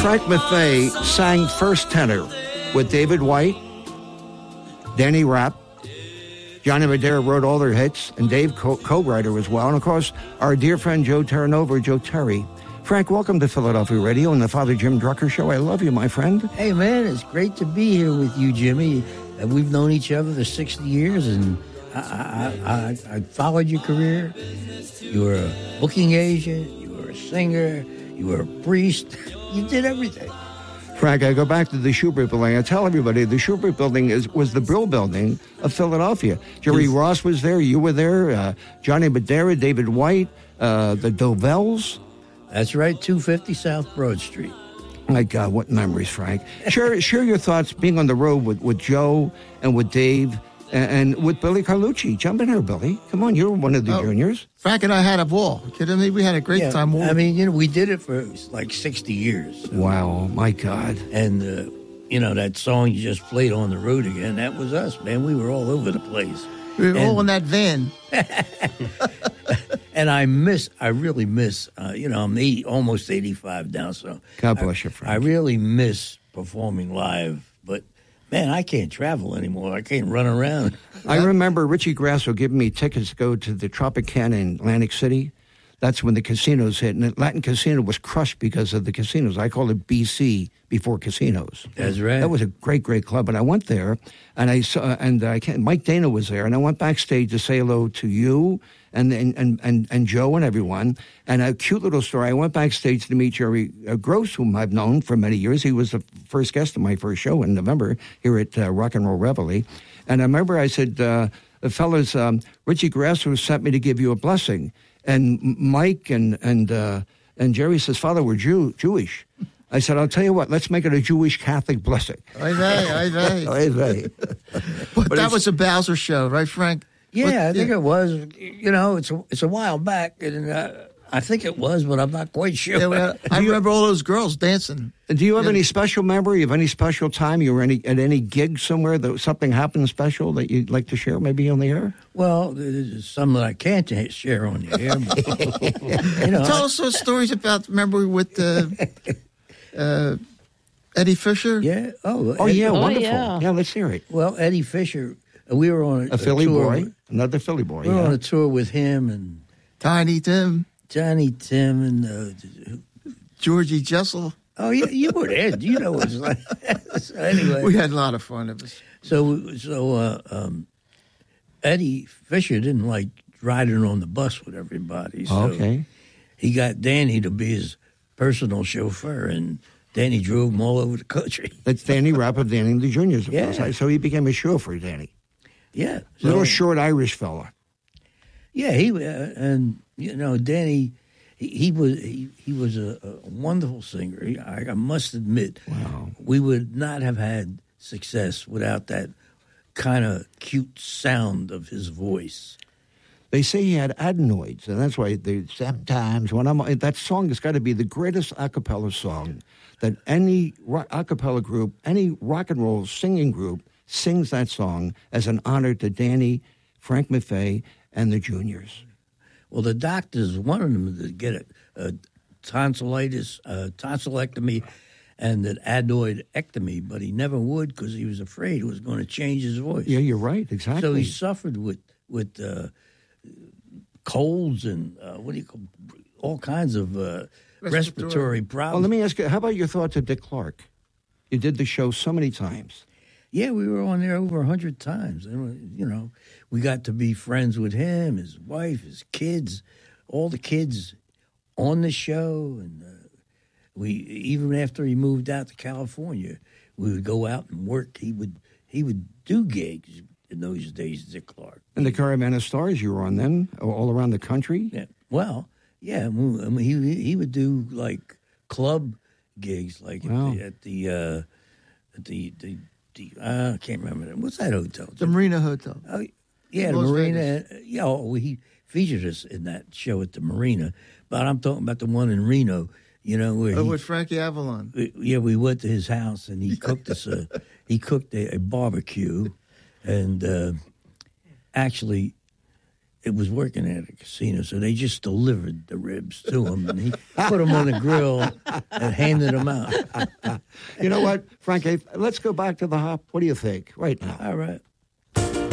Frank Maffei sang first tenor with David White, Danny Rapp, Johnny Madera wrote all their hits, and Dave co-writer as well. And, of course, our dear friend Joe Terranova, Joe Terry. Frank, welcome to Philadelphia Radio and the Father Jim Drucker Show. I love you, my friend. Hey, man, it's great to be here with you, Jimmy. We've known each other for 60 years, and I followed your career. You were a booking agent. You were a singer. You were a priest. You did everything. Frank, I go back to the Schubert Building. I tell everybody the Schubert Building was the Brill Building of Philadelphia. Jerry Ross was there. You were there. Johnny Madera, David White, the Dovells. That's right, 250 South Broad Street. My God, what memories, Frank. Share your thoughts being on the road with Joe and with Dave and with Billy Carlucci. Jump in here, Billy. Come on, you're one of the juniors. Frank and I had a ball. You kidding me? We had a great time. I mean, we did it for like 60 years. So. Wow, my God. And, that song you just played on the road again, that was us, man. We were all over the place. We were all in that van. And I really miss, I'm almost 85 now, so. God bless you, Frank. I really miss performing live, but, man, I can't travel anymore. I can't run around. I remember Richie Grasso giving me tickets to go to the Tropicana in Atlantic City. That's when the casinos hit, and Latin Casino was crushed because of the casinos. I call it BC, before casinos. That's right. That was a great, great club, and I went there, and I saw, Mike Dana was there, and I went backstage to say hello to you and Joe and everyone. And a cute little story. I went backstage to meet Jerry Gross, whom I've known for many years. He was the first guest of my first show in November here at Rock and Roll Reveille. And I remember I said, fellas, Richie Grasso sent me to give you a blessing. And Mike and Jerry says, Father, we're Jewish. I said, I'll tell you what, let's make it a Jewish Catholic blessing. Aye, aye. But that was a Bowser show, right, Frank? Yeah, I think it was. It's a while back, and I think it was, but I'm not quite sure. Yeah, I remember all those girls dancing. Do you have any special memory of any special time you were at any gig somewhere that something happened special that you'd like to share maybe on the air? Well, there's some that I can't share on the air. But, Tell us those stories about, remember, with Eddie Fisher? Yeah. Oh, yeah, wonderful. Yeah, let's hear it. Well, Eddie Fisher, we were on a Philly tour. boy, another Philly boy. We were on a tour with him and Tiny Tim, and Georgie Jessel. Oh, you were there. You know what it's like. So anyway, we had a lot of fun of us. So Eddie Fisher didn't like riding on the bus with everybody. So okay. He got Danny to be his personal chauffeur, and Danny drove him all over the country. That's Danny Rapp of Danny and the Juniors, of course. So he became a chauffeur, Danny. Yeah. Little short Irish fella. Yeah, Danny, he was a wonderful singer. I must admit, wow, we would not have had success without that kind of cute sound of his voice. They say he had adenoids, and that's why sometimes when that song has got to be the greatest a cappella song that any a cappella group, any rock and roll singing group sings that song as an honor to Danny, Frank Maffei, and the Juniors. Well, the doctors wanted him to get a tonsillectomy and an adenoidectomy, but he never would because he was afraid it was going to change his voice. Yeah, you're right, exactly. So he suffered with colds and all kinds of respiratory problems. Well, let me ask you, how about your thoughts of Dick Clark? You did the show so many times. Yeah, we were on there over 100 times. And, we got to be friends with him, his wife, his kids, all the kids on the show. And we, even after he moved out to California, we would go out and work. He would do gigs in those days, Dick Clark. And the Caravan of Stars you were on then, all around the country? Yeah. Well, yeah, I mean, he would do like club gigs, like at the I can't remember that. What's that hotel? The Marina Hotel. Oh, yeah, the Marina. He featured us in that show at the Marina, but I'm talking about the one in Reno. Where with Frankie Avalon. We went to his house and he cooked us a barbecue, and actually, it was working at a casino, so they just delivered the ribs to him, and he put them on the grill and handed them out. You know what, Frank? Let's go back to the hop. What do you think right now? All right.